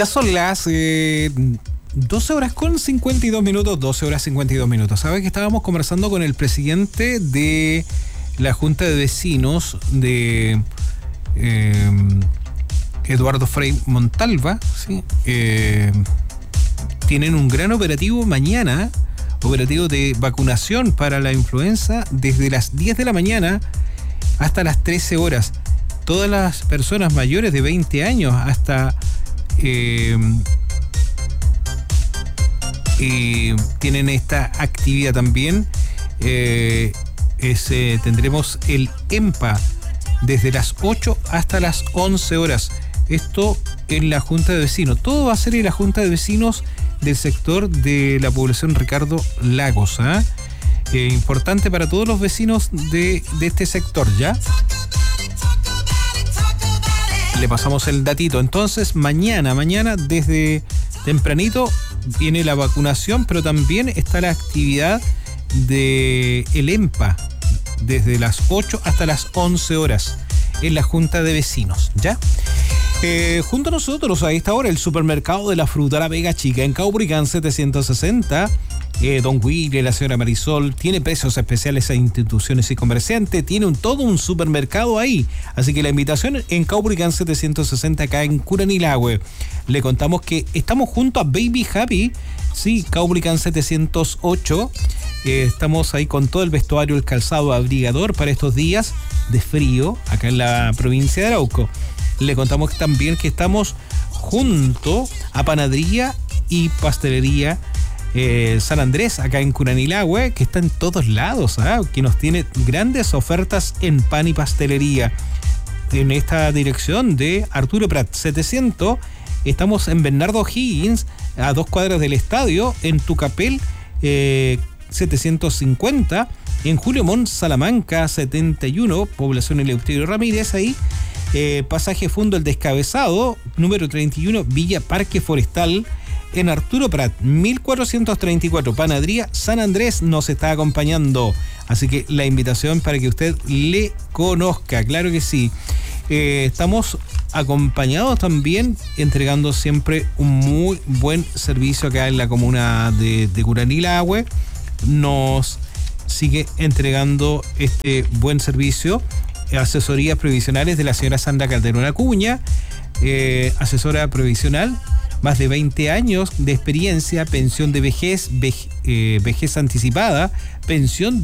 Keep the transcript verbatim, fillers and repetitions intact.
Ya son las eh, doce horas con cincuenta y dos minutos, doce horas cincuenta y dos minutos. ¿Sabes que estábamos conversando con el presidente de la Junta de Vecinos de eh, Eduardo Frei Montalva? ¿Sí? Eh, tienen un gran operativo mañana, operativo de vacunación para la influenza desde las diez de la mañana hasta las trece horas. Todas las personas mayores de veinte años hasta eh, eh, tienen esta actividad también. Eh, es, eh, tendremos el EMPA desde las ocho hasta las once horas. Esto en la Junta de Vecinos. Todo va a ser en la Junta de Vecinos del sector de la población Ricardo Lagos. ¿eh? Eh, importante para todos los vecinos de, de este sector, ¿ya? Le pasamos el datito. Entonces, mañana, mañana desde tempranito viene la vacunación, pero también está la actividad de el EMPA desde las ocho hasta las once horas en la Junta de Vecinos, ¿ya? Eh, junto a nosotros a esta hora el supermercado de la fruta La Vega Chica en Caupolicán setecientos sesenta. Eh, Don Willy, la señora Marisol, tiene precios especiales a instituciones y comerciantes, tiene un, todo un supermercado ahí, así que la invitación en Caupolicán setecientos sesenta acá en Curanilahue. Le contamos que estamos junto a Baby Happy, sí, Caupolicán setecientos ocho, eh, estamos ahí con todo el vestuario, el calzado abrigador para estos días de frío acá en la provincia de Arauco. Le contamos también que estamos junto a Panadería y Pastelería Eh, San Andrés, acá en Curanilahue, que está en todos lados, ¿eh? que nos tiene grandes ofertas en pan y pastelería. En esta dirección de Arturo Prat setecientos, estamos en Bernardo Higgins, a dos cuadras del estadio, en Tucapel eh, setecientos cincuenta, en Julio Montt Salamanca setenta y uno, población Eleuterio Ramírez, ahí, eh, pasaje Fundo El Descabezado, número treinta y uno, Villa Parque Forestal, en Arturo Prat, mil cuatrocientos treinta y cuatro, Panadería San Andrés nos está acompañando. Así que la invitación para que usted le conozca, claro que sí. Eh, estamos acompañados también, entregando siempre un muy buen servicio acá en la comuna de, de Curanilahue. Nos sigue entregando este buen servicio. Asesorías previsionales de la señora Sandra Calderón Acuña, eh, asesora previsional. Más de veinte años de experiencia, pensión de vejez, vej, eh, vejez anticipada, pensión de